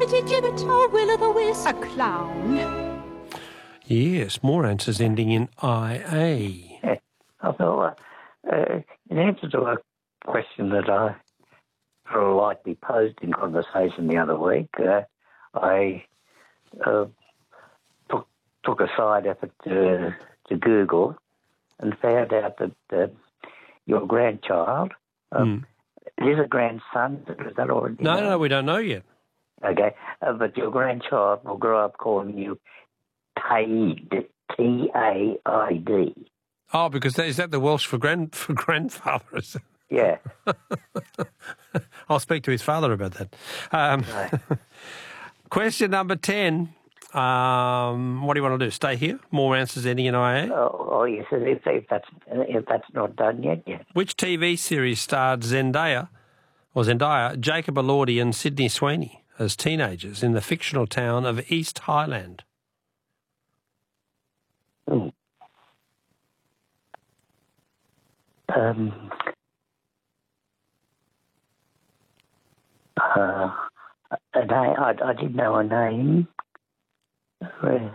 Jibbity Jibbit or Will-o'-the-Wisp? A clown. Yes, more answers ending in IA. Yeah. I thought, in answer to a question that I sort of lightly posed in conversation the other week, I took a side effort to Google and found out that your grandchild, is a grandson, is that already? No, we don't know yet. Okay, but your grandchild will grow up calling you Taid, T-A-I-D. Oh, because is that the Welsh for grandfather? Is it? Yeah. I'll speak to his father about that. Right. Question number 10. What do you want to do? Stay here? More answers ending in IA? Oh yes, if that's not done yet. Which TV series starred Zendaya, Jacob Elordi and Sydney Sweeney as teenagers in the fictional town of East Highland? Ooh. I didn't know her name.